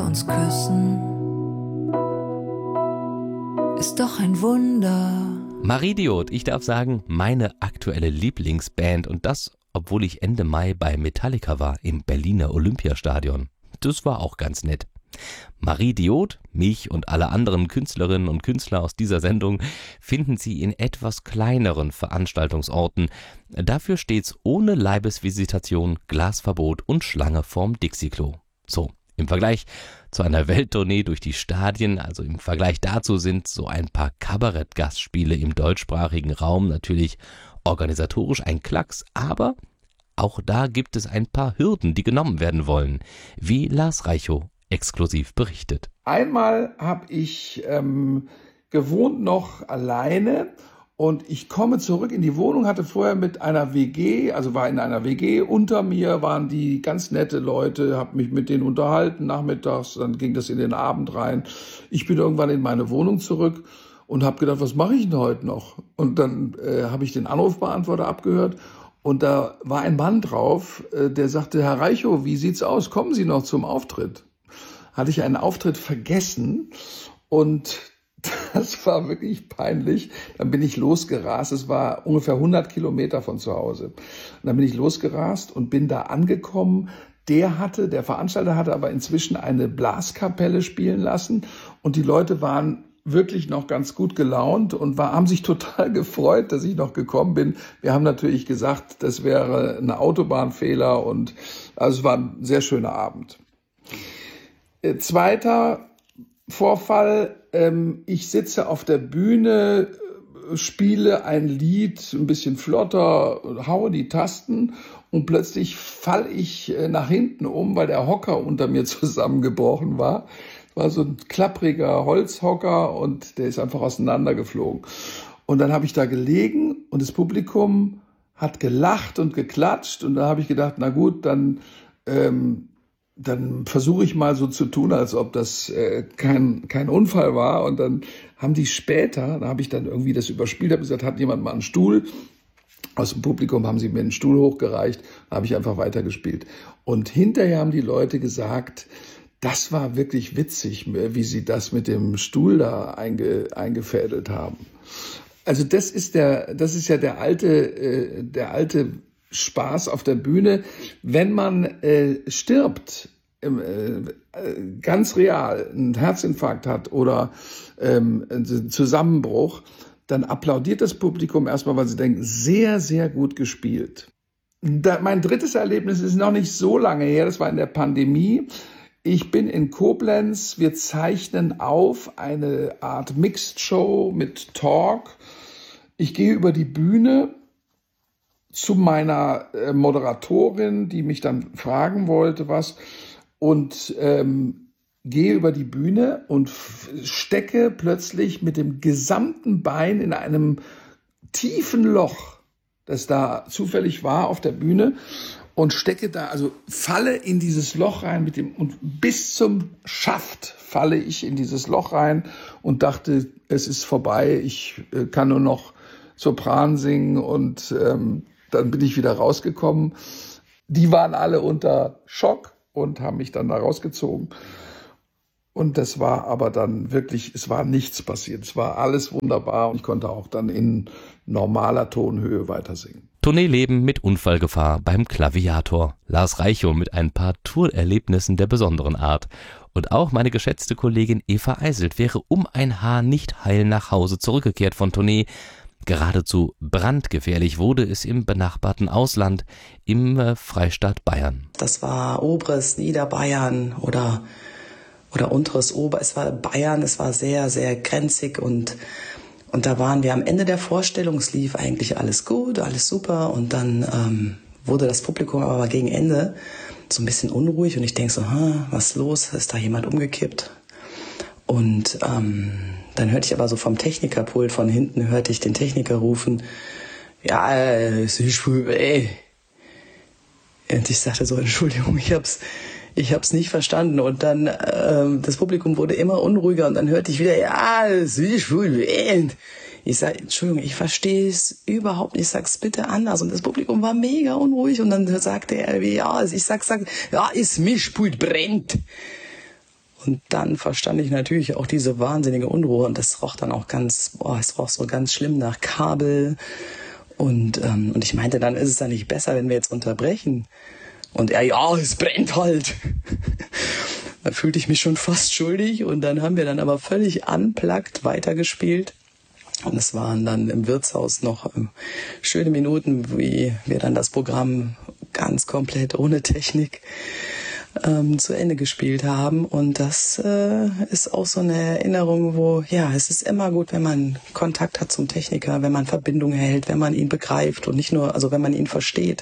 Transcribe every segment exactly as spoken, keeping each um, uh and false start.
uns küssen, ist doch ein Wunder. Maridiot, ich darf sagen, meine aktuelle Lieblingsband, und das, obwohl ich Ende Mai bei Metallica war im Berliner Olympiastadion. Das war auch ganz nett. Maridiot, mich und alle anderen Künstlerinnen und Künstler aus dieser Sendung finden Sie in etwas kleineren Veranstaltungsorten. Dafür steht's ohne Leibesvisitation, Glasverbot und Schlange vorm Dixie-Klo. So, im Vergleich zu einer Welttournee durch die Stadien, also im Vergleich dazu sind so ein paar Kabarettgastspiele im deutschsprachigen Raum natürlich organisatorisch ein Klacks, aber auch da gibt es ein paar Hürden, die genommen werden wollen, wie Lars Reichow exklusiv berichtet. Einmal habe ich ähm, gewohnt noch alleine und ich komme zurück in die Wohnung, hatte vorher mit einer W G, also war in einer W G, unter mir waren die ganz nette Leute, habe mich mit denen unterhalten nachmittags, dann ging das in den Abend rein. Ich bin irgendwann in meine Wohnung zurück und habe gedacht, was mache ich denn heute noch? Und dann äh, habe ich den Anrufbeantworter abgehört. Und da war ein Mann drauf, äh, der sagte, Herr Reichow, wie sieht's aus? Kommen Sie noch zum Auftritt? Hatte ich einen Auftritt vergessen und das war wirklich peinlich. Dann bin ich losgerast. Es war ungefähr hundert Kilometer von zu Hause. Und dann bin ich losgerast und bin da angekommen. Der hatte, der Veranstalter hatte aber inzwischen eine Blaskapelle spielen lassen und die Leute waren wirklich noch ganz gut gelaunt und war, haben sich total gefreut, dass ich noch gekommen bin. Wir haben natürlich gesagt, das wäre ein Autobahnfehler und also es war ein sehr schöner Abend. Äh, zweiter Vorfall, ähm, ich sitze auf der Bühne, äh, spiele ein Lied ein bisschen flotter, haue die Tasten und plötzlich falle ich äh, nach hinten um, weil der Hocker unter mir zusammengebrochen war. War so ein klappriger Holzhocker und der ist einfach auseinandergeflogen. Und dann habe ich da gelegen und das Publikum hat gelacht und geklatscht und da habe ich gedacht, na gut, dann, ähm, dann versuche ich mal so zu tun, als ob das äh, kein, kein Unfall war. Und dann haben die später, da habe ich dann irgendwie das überspielt, habe gesagt, hat jemand mal einen Stuhl? Aus dem Publikum haben sie mir einen Stuhl hochgereicht, da habe ich einfach weitergespielt. Und hinterher haben die Leute gesagt, das war wirklich witzig, wie sie das mit dem Stuhl da einge, eingefädelt haben. Also das ist der, das ist ja der alte, äh, der alte Spaß auf der Bühne. Wenn man äh, stirbt, äh, ganz real, einen Herzinfarkt hat oder ähm, einen Zusammenbruch, dann applaudiert das Publikum erstmal, weil sie denken, sehr, sehr gut gespielt. Da, mein drittes Erlebnis ist noch nicht so lange her, das war in der Pandemie. Ich bin in Koblenz, wir zeichnen auf eine Art Mixed Show mit Talk. Ich gehe über die Bühne zu meiner äh, Moderatorin, die mich dann fragen wollte, was, und ähm, gehe über die Bühne und f- stecke plötzlich mit dem gesamten Bein in einem tiefen Loch, das da zufällig war auf der Bühne. Und stecke da, also falle in dieses Loch rein mit dem, und bis zum Schaft falle ich in dieses Loch rein und dachte, es ist vorbei, ich äh, kann nur noch Sopran singen und ähm, dann bin ich wieder rausgekommen. Die waren alle unter Schock und haben mich dann da rausgezogen. Und das war aber dann wirklich, es war nichts passiert. Es war alles wunderbar und ich konnte auch dann in normaler Tonhöhe weiter singen. Tourneeleben mit Unfallgefahr beim Klaviator. Lars Reichow mit ein paar Tourerlebnissen der besonderen Art. Und auch meine geschätzte Kollegin Eva Eiselt wäre um ein Haar nicht heil nach Hause zurückgekehrt von Tournee. Geradezu brandgefährlich wurde es im benachbarten Ausland, im äh, Freistaat Bayern. Das war oberes Niederbayern oder, oder unteres Ober. Es war Bayern, es war sehr, sehr grenzig und Und da waren wir am Ende der Vorstellung, es lief eigentlich alles gut, alles super. Und dann ähm, wurde das Publikum aber gegen Ende so ein bisschen unruhig. Und ich denke so, hm, was ist los? Ist da jemand umgekippt? Und ähm, dann hörte ich aber so vom Technikerpult von hinten, hörte ich den Techniker rufen, ja, äh, ist nicht schwul, ey. Und ich sagte so, Entschuldigung, ich hab's, ich hab's nicht verstanden. Und dann, ähm, das Publikum wurde immer unruhiger und dann hörte ich wieder, ja, ist nicht schwul, ey. Ich sage, Entschuldigung, ich verstehe es überhaupt nicht, ich sag's bitte anders. Und das Publikum war mega unruhig und dann sagte er, ja, ich sag, sag, ja, ist Mischpult brennt. Und dann verstand ich natürlich auch diese wahnsinnige Unruhe. Und das roch dann auch ganz, boah, es roch so ganz schlimm nach Kabel. Und, ähm, und ich meinte, dann ist es dann nicht besser, wenn wir jetzt unterbrechen. Und er, ja, es brennt halt. Da fühlte ich mich schon fast schuldig. Und dann haben wir dann aber völlig unplugged weitergespielt. Und es waren dann im Wirtshaus noch ähm, schöne Minuten, wie wir dann das Programm ganz komplett ohne Technik ähm, zu Ende gespielt haben. Und das äh, ist auch so eine Erinnerung, wo, ja, es ist immer gut, wenn man Kontakt hat zum Techniker, wenn man Verbindung hält, wenn man ihn begreift und nicht nur, also wenn man ihn versteht.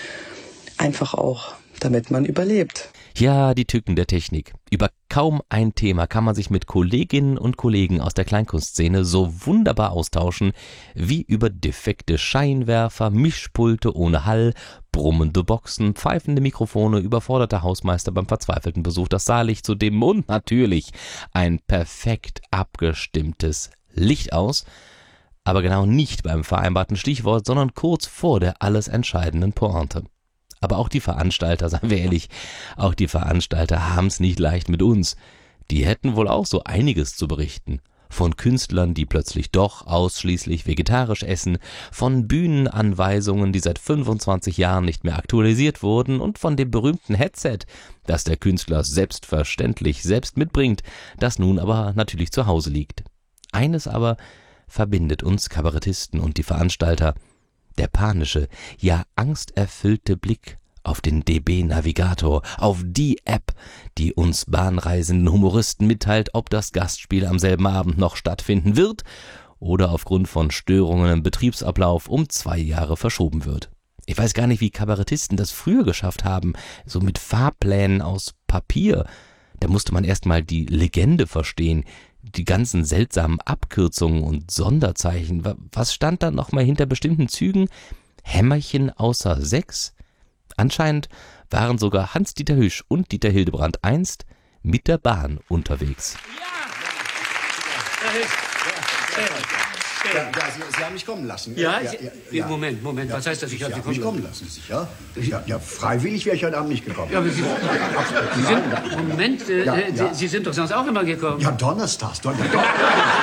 Einfach auch, damit man überlebt. Ja, die Tücken der Technik. Über kaum ein Thema kann man sich mit Kolleginnen und Kollegen aus der Kleinkunstszene so wunderbar austauschen wie über defekte Scheinwerfer, Mischpulte ohne Hall, brummende Boxen, pfeifende Mikrofone, überforderte Hausmeister beim verzweifelten Besuch, das Saallicht zu dimmen und natürlich ein perfekt abgestimmtes Licht aus, aber genau nicht beim vereinbarten Stichwort, sondern kurz vor der alles entscheidenden Pointe. Aber auch die Veranstalter, seien wir ehrlich, auch die Veranstalter haben's nicht leicht mit uns. Die hätten wohl auch so einiges zu berichten. Von Künstlern, die plötzlich doch ausschließlich vegetarisch essen, von Bühnenanweisungen, die seit fünfundzwanzig Jahren nicht mehr aktualisiert wurden und von dem berühmten Headset, das der Künstler selbstverständlich selbst mitbringt, das nun aber natürlich zu Hause liegt. Eines aber verbindet uns Kabarettisten und die Veranstalter: der panische, ja angsterfüllte Blick auf den D B-Navigator, auf die App, die uns bahnreisenden Humoristen mitteilt, ob das Gastspiel am selben Abend noch stattfinden wird oder aufgrund von Störungen im Betriebsablauf um zwei Jahre verschoben wird. Ich weiß gar nicht, wie Kabarettisten das früher geschafft haben, so mit Fahrplänen aus Papier. Da musste man erst mal die Legende verstehen, die ganzen seltsamen Abkürzungen und Sonderzeichen. Was stand da nochmal hinter bestimmten Zügen? Hämmerchen außer sechs? Anscheinend waren sogar Hans-Dieter Hüsch und Dieter Hildebrandt einst mit der Bahn unterwegs. Ja, ja, Sie, Sie haben mich kommen lassen. Ja, ja, ja, ja, ja. Moment, Moment, ja. was heißt das? Ich habe Sie Sie haben mich kommen kommen lassen, sicher? Ja, ja, freiwillig wäre ich heute Abend nicht gekommen. Ja, aber Sie, Sie sind, Moment, äh, Ja, äh, ja. Sie sind doch sonst auch immer gekommen. Ja, donnerstags. Don, don, don,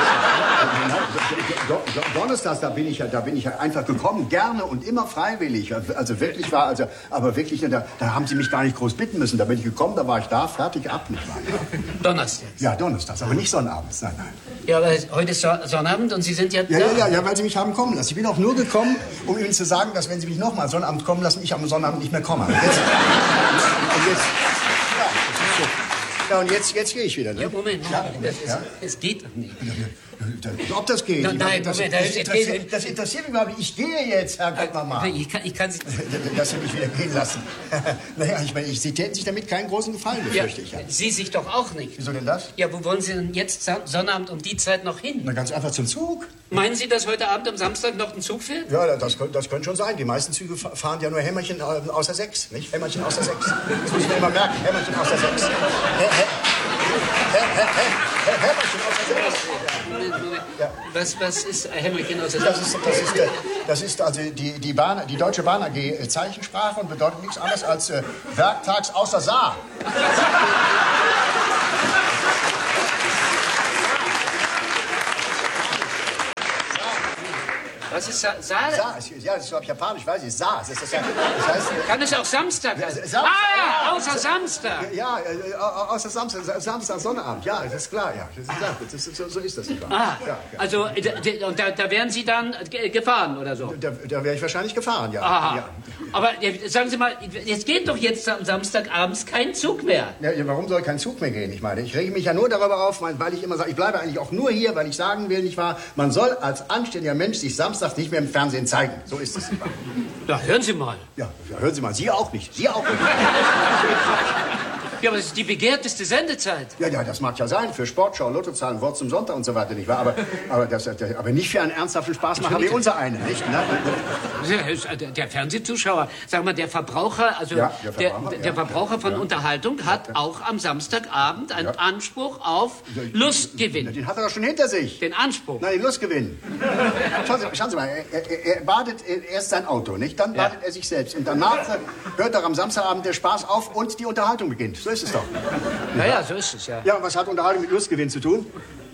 don, donnerstags, da bin ich ja, da bin ich ja einfach gekommen, gerne und immer freiwillig. Also wirklich war, also, aber wirklich, da, da haben Sie mich gar nicht groß bitten müssen. Da bin ich gekommen, da war ich da, fertig, ab, nicht wahr? Donnerstags. Ja, donnerstags, aber nicht sonnabends, nein, nein. Ja, aber heute ist So- Sonnabend und Sie sind ja, Ja, da. ja, ja, ja, weil Sie mich haben kommen lassen. Ich bin auch nur gekommen, um Ihnen zu sagen, dass wenn Sie mich nochmal Sonnabend kommen lassen, ich am Sonnabend nicht mehr komme. Und jetzt, und jetzt, ja, das ist so. Ja, und jetzt, jetzt gehe ich wieder, ne? Ja, Moment, Moment. Ja, Das, ist, ja. das geht doch nicht. Ob das geht? Nein, nein, das, Moment, das, das- das, interessiert, das interessiert mich überhaupt nicht. Ich gehe jetzt, Herr Göttmama. Ich kann, ich kann Sie... Dass Sie mich wieder gehen lassen. Naja, ich meine, ich, Sie täten sich damit keinen großen Gefallen, Ja, befürchte ich. Ja. Sie sich doch auch nicht. Wieso denn das? Ja, wo wollen Sie denn jetzt Son- Sonnabend um die Zeit noch hin? Na, ganz einfach zum Zug. Meinen Sie, dass heute Abend am Samstag noch ein Zug fährt? Ja, das, könnte- das könnte schon sein. Die meisten Züge fa- fahren ja nur Hämmerchen äh, außer sechs, nicht? Hämmerchen außer sechs. Das muss man immer merken. Hämmerchen außer sechs. Hä, hä, hä, hä, hä, Hämmerchen außer sechs. Moment, Moment. Ja. Was, was ist Hämmerchen aus der Das ist, das ist, äh, das ist also die, die, Bahn, die Deutsche Bahn A G äh, Zeichensprache und bedeutet nichts anderes als äh, werktags außer Saar. Was ist Sa Saal? Saar, ist- ja, das ist glaube ich japanisch, weiß ich. Saar, das, ist das, ja, das heißt... äh, Kann es auch Samstag heißen? Sam- Ah, außer Samstag. Ja, äh, außer Samstag, Samstag, Sonnabend, ja, das ist klar, ja. Das ist klar. Das ist, so, so ist das nicht wahr? Ah, Ja, ja. also äh, d- d- und da, da wären Sie dann ge- gefahren oder so? Da, da wäre ich wahrscheinlich gefahren, ja. Aha. Ja. Aber äh, sagen Sie mal, es geht doch jetzt am Samstagabends kein Zug mehr. Ja, ja, warum soll kein Zug mehr gehen? Ich meine, ich rege mich ja nur darüber auf, weil ich immer sage, ich bleibe eigentlich auch nur hier, weil ich sagen will, nicht wahr? Man soll als anständiger Mensch sich samstags nicht mehr im Fernsehen zeigen. So ist es nicht wahr? Ja, hören Sie mal. Ja, ja, hören Sie mal, Sie auch nicht. Sie auch nicht. Ja, aber das ist die begehrteste Sendezeit. Ja, ja, das mag ja sein, für Sportschau, Lottozahlen, Wort zum Sonntag und so weiter, nicht wahr? Aber, aber, das, aber nicht für einen ernsthaften Spaßmacher wie unser eine, nicht? Ne? Der, der, der Fernsehzuschauer, sagen wir, der Verbraucher, also Ja, der der, Verbraucher, der ja. Verbraucher von Ja. Unterhaltung hat auch am Samstagabend einen Ja. Anspruch auf Lustgewinn. Den hat er doch schon hinter sich. Den Anspruch. Nein, den Lustgewinn. Schauen Sie, schauen Sie mal, er, er, er badet erst sein Auto, nicht? Dann badet Ja. er sich selbst. Und danach hört er am Samstagabend der Spaß auf und die Unterhaltung beginnt. So So ist es doch. Naja, so ist es, ja. Ja, und was hat Unterhaltung mit Lustgewinn zu tun?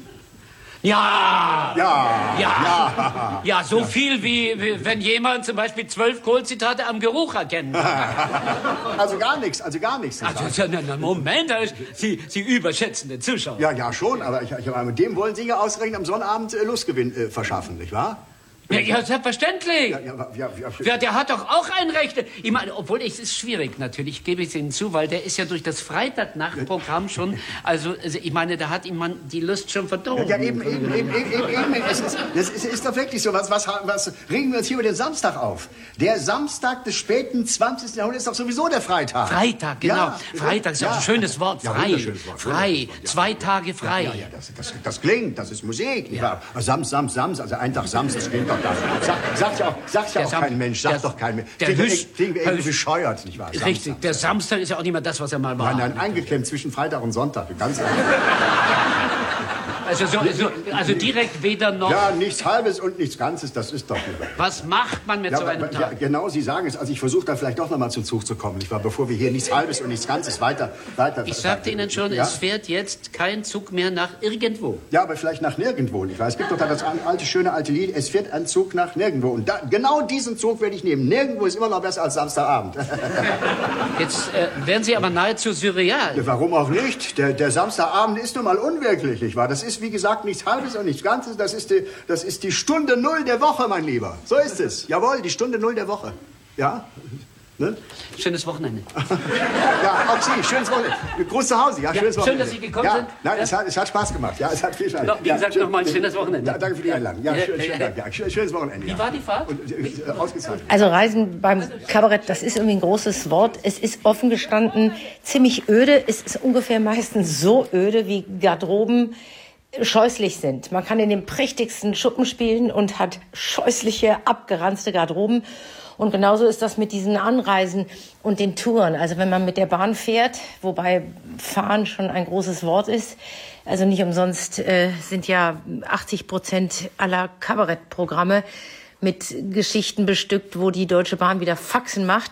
Ja! Ja! Ja! Ja, ja so ja. viel wie, wie wenn jemand zum Beispiel zwölf Kohlzitate am Geruch erkennen kann. Also gar nichts, also gar nichts. Also, na, na, Moment, Sie, Sie überschätzen den Zuschauer. Ja, ja, schon, aber ich, ich, mit dem wollen Sie ja ausgerechnet am Sonnabend äh, Lustgewinn äh, verschaffen, nicht wahr? Ja, ja, selbstverständlich. Ja, ja, ja, ja, ja, der hat doch auch ein Recht. Ich meine, obwohl es ist schwierig natürlich, gebe ich es Ihnen zu, weil der ist ja durch das Freitagnachtprogramm schon, also, also ich meine, da hat ihm man die Lust schon verdorben. Ja, ja eben, eben, eben, eben, eben. Es ist, das ist, ist doch wirklich so. Was, was, was regen wir uns hier über den Samstag auf? Der Samstag des späten zwanzigsten Jahrhunderts ist doch sowieso der Freitag. Freitag, genau. Ja, Freitag ist ja auch ein schönes Wort. Frei. Ja, schönes Wort. Frei. Ja. Zwei Tage frei. Ja, ja, ja das, das, das klingt, das ist Musik. Ja. Sams, Sams, Sams, also ein Tag Sams, das klingt doch das. Sag, sagt ja auch, sagt ja auch Sam kein Mensch, sagt der, doch kein Mensch. Der klingt klingt irgendwie bescheuert, nicht wahr? Samstag. Richtig, der Samstag ist ja auch nicht mehr das, was er mal war. Nein, nein, eingeklemmt zwischen Freitag und Sonntag, ganz einfach. Also, so, so, also direkt weder noch... Ja, nichts Halbes und nichts Ganzes, das ist doch lieber. Was macht man mit ja, so einem Tag? Ja, genau, Sie sagen es. Also ich versuche da vielleicht doch noch mal zum Zug zu kommen, nicht wahr? Bevor wir hier nichts Halbes und nichts Ganzes weiter... weiter ich sagte Ihnen schon, ja? Es fährt jetzt kein Zug mehr nach irgendwo. Ja, aber vielleicht nach nirgendwo, nicht wahr? Es gibt doch da das alte, schöne alte Lied, es fährt ein Zug nach nirgendwo. Und da, genau diesen Zug werde ich nehmen. Nirgendwo ist immer noch besser als Samstagabend. Jetzt äh, werden Sie aber nahezu surreal. Ja, warum auch nicht? Der, der Samstagabend ist nun mal unwirklich, nicht wahr? Das ist, wie gesagt, nichts Halbes und nichts Ganzes. Das ist, die, das ist die Stunde Null der Woche, mein Lieber. So ist es. Jawohl, die Stunde Null der Woche. Ja? Ne? Schönes Wochenende. Ja, auch Sie. Schönes Wochenende. Gruß zu Hause. Ja, ja, schönes Wochenende. Schön, dass Sie gekommen ja, sind. Nein, ja. es, hat, es hat Spaß gemacht. Ja, es hat viel Spaß. No, wie gesagt, ja, nochmal ein schönes Wochenende. Ja, danke für die Einladung. Ja, schön, schön, Dank. Ja, schönes Wochenende. Wie war die Fahrt? Und, äh, ausgezeichnet. Also Reisen beim Kabarett, das ist irgendwie ein großes Wort. Es ist offen gestanden ziemlich öde. Es ist ungefähr meistens so öde, wie Garderoben scheußlich sind. Man kann in den prächtigsten Schuppen spielen und hat scheußliche, abgeranzte Garderoben. Und genauso ist das mit diesen Anreisen und den Touren. Also wenn man mit der Bahn fährt, wobei fahren schon ein großes Wort ist, also nicht umsonst äh, sind ja achtzig Prozent aller Kabarettprogramme mit Geschichten bestückt, wo die Deutsche Bahn wieder Faxen macht.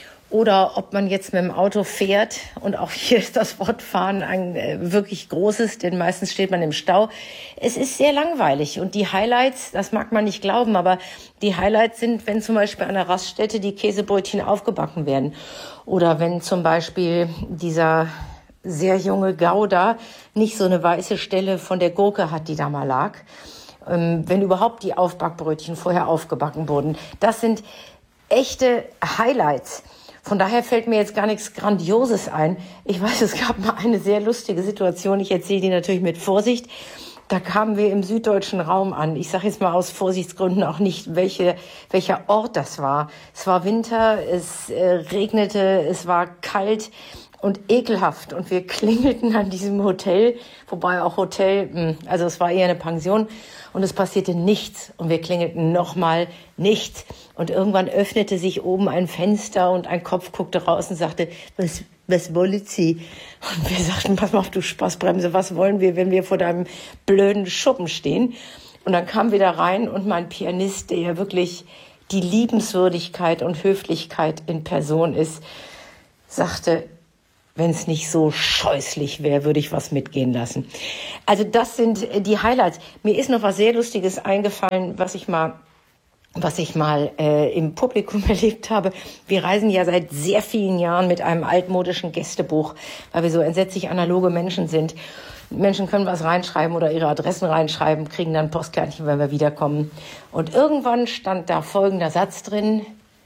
Oder ob man jetzt mit dem Auto fährt, und auch hier ist das Wort fahren ein äh, wirklich großes, denn meistens steht man im Stau. Es ist sehr langweilig und die Highlights, das mag man nicht glauben, aber die Highlights sind, wenn zum Beispiel an der Raststätte die Käsebrötchen aufgebacken werden oder wenn zum Beispiel dieser sehr junge Gouda nicht so eine weiße Stelle von der Gurke hat, die da mal lag, ähm, wenn überhaupt die Aufbackbrötchen vorher aufgebacken wurden. Das sind echte Highlights. Von daher fällt mir jetzt gar nichts Grandioses ein. Ich weiß, es gab mal eine sehr lustige Situation. Ich erzähle die natürlich mit Vorsicht. Da kamen wir im süddeutschen Raum an. Ich sage jetzt mal aus Vorsichtsgründen auch nicht, welche, welcher Ort das war. Es war Winter, es äh, regnete, es war kalt und ekelhaft. Und wir klingelten an diesem Hotel, wobei auch Hotel, mh, also es war eher eine Pension. Und es passierte nichts. Und wir klingelten nochmal, nichts. Und irgendwann öffnete sich oben ein Fenster und ein Kopf guckte raus und sagte, was, was wollen Sie? Und wir sagten, pass mal auf, du Spaßbremse, was wollen wir, wenn wir vor deinem blöden Schuppen stehen? Und dann kam wir da rein und mein Pianist, der ja wirklich die Liebenswürdigkeit und Höflichkeit in Person ist, sagte, wenn es nicht so scheußlich wäre, würde ich was mitgehen lassen. Also das sind die Highlights. Mir ist noch was sehr Lustiges eingefallen, was ich mal, was ich mal äh, im Publikum erlebt habe. Wir reisen ja seit sehr vielen Jahren mit einem altmodischen Gästebuch, weil wir so entsetzlich analoge Menschen sind. Menschen können was reinschreiben oder ihre Adressen reinschreiben, kriegen dann Postkärtchen, wenn wir wiederkommen. Und irgendwann stand da folgender Satz drin: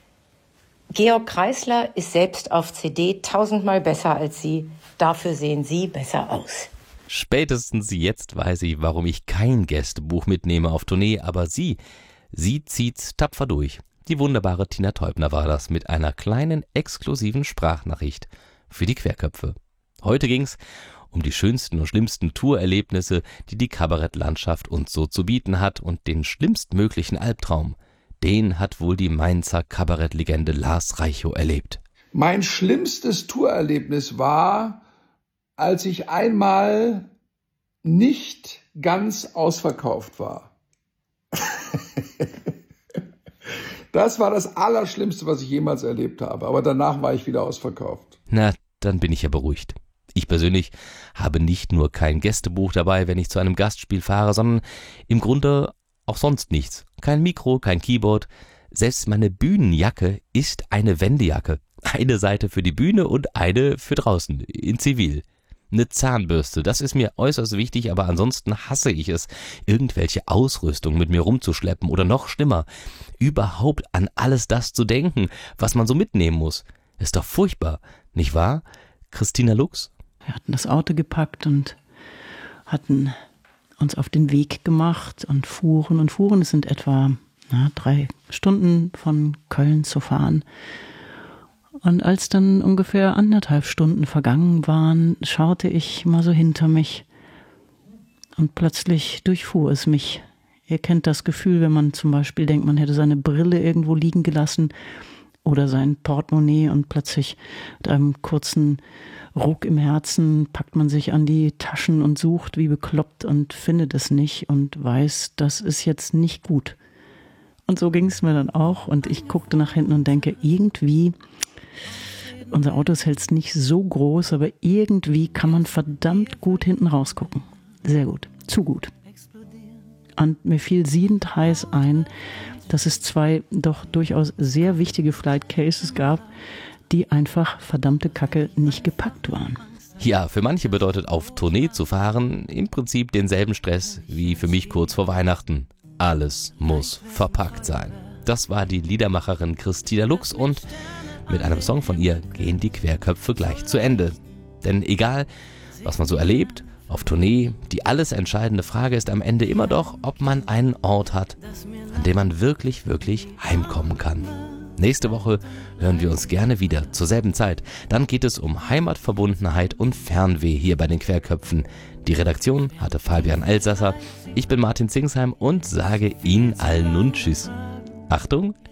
Georg Kreisler ist selbst auf C D tausendmal besser als Sie. Dafür sehen Sie besser aus. Spätestens jetzt weiß ich, warum ich kein Gästebuch mitnehme auf Tournee, aber sie, sie zieht's tapfer durch. Die wunderbare Tina Teubner war das mit einer kleinen exklusiven Sprachnachricht für die Querköpfe. Heute ging's um die schönsten und schlimmsten Tourerlebnisse, die die Kabarettlandschaft uns so zu bieten hat, und den schlimmstmöglichen Albtraum, den hat wohl die Mainzer Kabarettlegende Lars Reichow erlebt. Mein schlimmstes Tourerlebnis war, als ich einmal nicht ganz ausverkauft war. Das war das Allerschlimmste, was ich jemals erlebt habe. Aber danach war ich wieder ausverkauft. Na, dann bin ich ja beruhigt. Ich persönlich habe nicht nur kein Gästebuch dabei, wenn ich zu einem Gastspiel fahre, sondern im Grunde auch sonst nichts. Kein Mikro, kein Keyboard. Selbst meine Bühnenjacke ist eine Wendejacke. Eine Seite für die Bühne und eine für draußen, in Zivil. Eine Zahnbürste, das ist mir äußerst wichtig, aber ansonsten hasse ich es, irgendwelche Ausrüstung mit mir rumzuschleppen oder noch schlimmer, überhaupt an alles das zu denken, was man so mitnehmen muss. Ist doch furchtbar, nicht wahr, Christina Lux? Wir hatten das Auto gepackt und hatten uns auf den Weg gemacht und fuhren und fuhren. Es sind etwa na, drei Stunden von Köln zu fahren. Und als dann ungefähr anderthalb Stunden vergangen waren, schaute ich mal so hinter mich und plötzlich durchfuhr es mich. Ihr kennt das Gefühl, wenn man zum Beispiel denkt, man hätte seine Brille irgendwo liegen gelassen oder sein Portemonnaie und plötzlich mit einem kurzen Ruck im Herzen packt man sich an die Taschen und sucht wie bekloppt und findet es nicht und weiß, das ist jetzt nicht gut. Und so ging es mir dann auch und ich guckte nach hinten und denke, irgendwie, unser Auto ist jetzt nicht so groß, aber irgendwie kann man verdammt gut hinten rausgucken. Sehr gut, zu gut. Und mir fiel siedend heiß ein, dass es zwei doch durchaus sehr wichtige Flight Cases gab, die einfach verdammte Kacke nicht gepackt waren. Ja, für manche bedeutet auf Tournee zu fahren im Prinzip denselben Stress wie für mich kurz vor Weihnachten. Alles muss verpackt sein. Das war die Liedermacherin Christina Lux und mit einem Song von ihr gehen die Querköpfe gleich zu Ende. Denn egal, was man so erlebt, auf Tournee, die alles entscheidende Frage ist am Ende immer doch, ob man einen Ort hat, an dem man wirklich, wirklich heimkommen kann. Nächste Woche hören wir uns gerne wieder zur selben Zeit. Dann geht es um Heimatverbundenheit und Fernweh hier bei den Querköpfen. Die Redaktion hatte Fabian Elsasser. Ich bin Martin Zingsheim und sage Ihnen allen nun Tschüss. Achtung!